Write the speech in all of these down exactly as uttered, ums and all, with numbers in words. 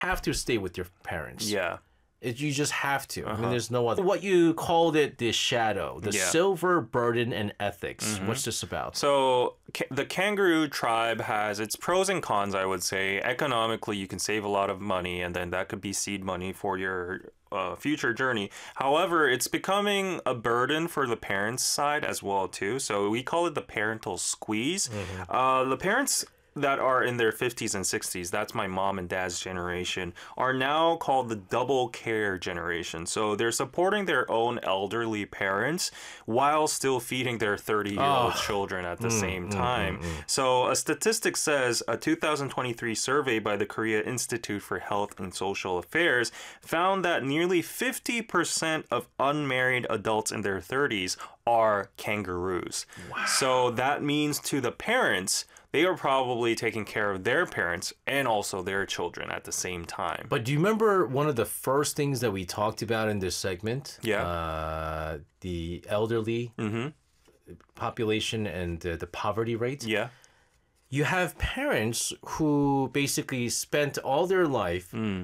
have to stay with your parents. Yeah. It, you just have to. Uh-huh. I mean, there's no other. What you called it, the shadow, the Yeah. silver burden and ethics. Mm-hmm. What's this about? So ca- the kangaroo tribe has its pros and cons, I would say. Economically, you can save a lot of money, and then that could be seed money for your uh, future journey. However, it's becoming a burden for the parents' side as well too. So we call it the parental squeeze. Mm-hmm. Uh, the parents that are in their fifties and sixties, that's my mom and dad's generation, are now called the double care generation. So they're supporting their own elderly parents while still feeding their thirty-year-old Oh. children at the Mm, same mm, time. mm, mm. So a statistic says a two thousand twenty-three survey by the Korea Institute for Health and Social Affairs found that nearly fifty percent of unmarried adults in their thirties are kangaroos. Wow. So that means to the parents, they are probably taking care of their parents and also their children at the same time. But do you remember one of the first things that we talked about in this segment? Yeah. Uh, the elderly Mm-hmm. population and uh, the poverty rate. Yeah. You have parents who basically spent all their life Mm.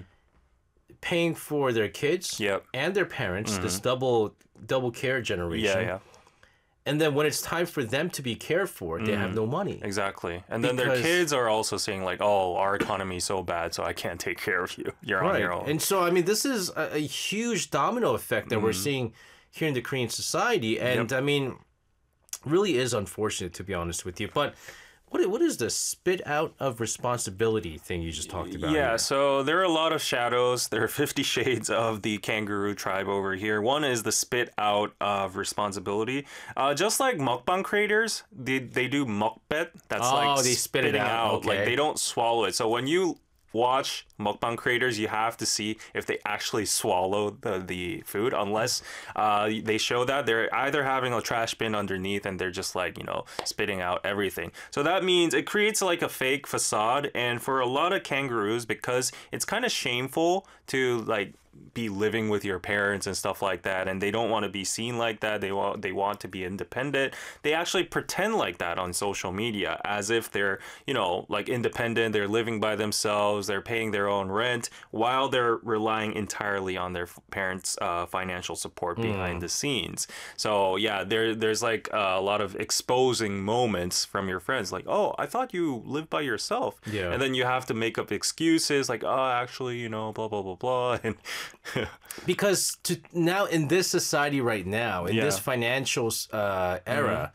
paying for their kids Yep. and their parents, this double double care generation. Yeah, yeah. And then when it's time for them to be cared for, they have no money. Exactly. And then their Because- kids are also saying like, oh, our economy is so bad, so I can't take care of you. You're on your own. And so, I mean, this is a, a huge domino effect that we're seeing here in the Korean society. And Yep. I mean, really is unfortunate, to be honest with you. But what what is the spit out of responsibility thing you just talked about? Yeah, here? so there are a lot of shadows. There are fifty shades of the kangaroo tribe over here. One is the spit out of responsibility. Uh, just like mukbang creators, they, they do mukbet. That's Oh, like they spit it spitting out, Like okay. they don't swallow it. So when you watch mukbang creators, you have to see if they actually swallow the, the food. Unless uh, they show that, they're either having a trash bin underneath and they're just like, you know, spitting out everything. So that means it creates like a fake facade. And for a lot of kangaroos, because it's kind of shameful to like be living with your parents and stuff like that, and they don't want to be seen like that, they want they want to be independent, they actually pretend like that on social media as if they're, you know, like independent, they're living by themselves, they're paying their own rent while they're relying entirely on their parents' uh, financial support behind the scenes. So yeah, there there's like uh, a lot of exposing moments from your friends, like, oh, I thought you lived by yourself. Yeah. And then you have to make up excuses like, oh, actually, you know, blah blah blah blah. And Because to now in this society right now, in Yeah. this financial uh, era,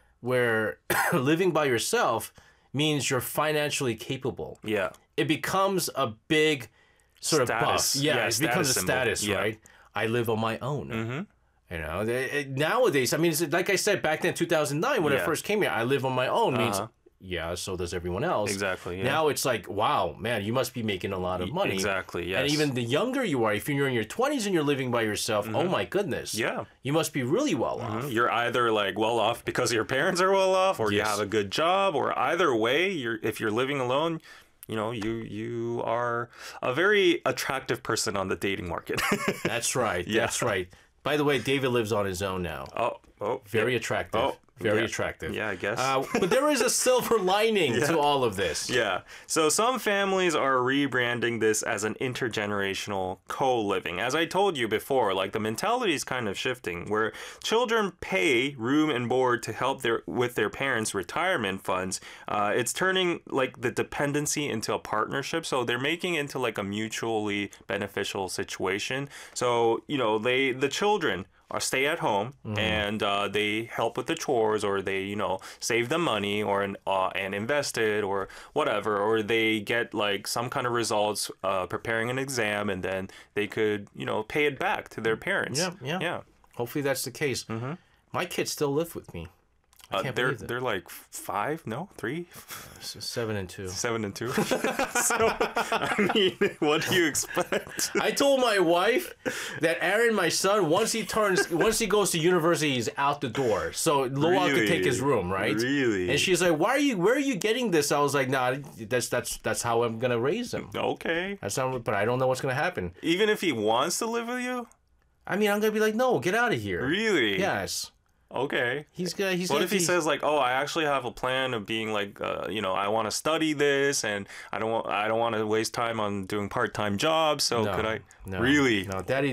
where living by yourself means you're financially capable, yeah. it becomes a big sort of buff. Status. Yeah, Yeah, it becomes a status symbol. status, Yeah. right? I live on my own. Mm-hmm. You know, they- it- nowadays, I mean, it's, like I said back then, two thousand nine, when I Yeah. first came here, I live on my own means. Uh-huh. Yeah, so does everyone else. Exactly, yeah. Now it's like, wow, man, you must be making a lot of money. Exactly, yes. And even the younger you are, if you're in your twenties and you're living by yourself, oh my goodness. Yeah. You must be really well off. You're either like well off because your parents are well off, or you Yes. have a good job, or either way, you're if you're living alone, you know, you you are a very attractive person on the dating market. That's right. Yeah. That's right. By the way, David lives on his own now. oh, oh, Very yeah. attractive. Oh, Very yeah. attractive. Yeah, I guess. Uh, but there is a silver lining to all of this. Yeah. So some families are rebranding this as an intergenerational co-living. As I told you before, like the mentality is kind of shifting where children pay room and board to help their with their parents' retirement funds. Uh, it's turning like the dependency into a partnership. So they're making it into like a mutually beneficial situation. So, you know, they the children or stay at home and uh, they help with the chores, or they, you know, save the money or uh, and invest it or whatever, or they get like some kind of results uh, preparing an exam, and then they could, you know, pay it back to their parents. Yeah, yeah. yeah. Hopefully that's the case. Mm-hmm. My kids still live with me. I Uh, can't they're believe that. they're like five, no, three, S- Seven and two. seven, and two. So I mean, what do you expect? I told my wife that Aaron, my son, once he turns, once he goes to university, he's out the door. So Loa could take his room, right? Really? And she's like, "Why are you? Where are you getting this?" I was like, "Nah, that's that's that's how I'm gonna raise him. Okay. That's how, but I don't know what's gonna happen. Even if he wants to live with you, I mean, I'm gonna be like, no, get out of here. really? Yes. Okay. He's got. He's What got, if he he's- says like, "Oh, I actually have a plan of being like, uh, you know, I want to study this, and I don't want, I don't want to waste time on doing part-time jobs. So No, could I no, really?" No, Daddy